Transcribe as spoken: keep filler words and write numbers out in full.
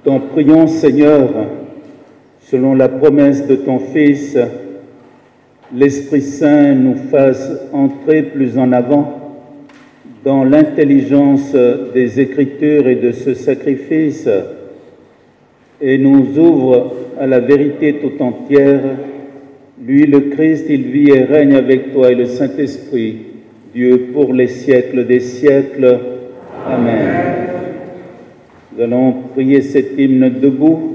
T'en prions, Seigneur, selon la promesse de ton Fils, l'Esprit Saint nous fasse entrer plus en avant dans l'intelligence des Écritures et de ce sacrifice, et nous ouvre à la vérité tout entière. Lui, le Christ, il vit et règne avec toi et le Saint-Esprit, Dieu pour les siècles des siècles. Amen. Nous allons prier cet hymne debout.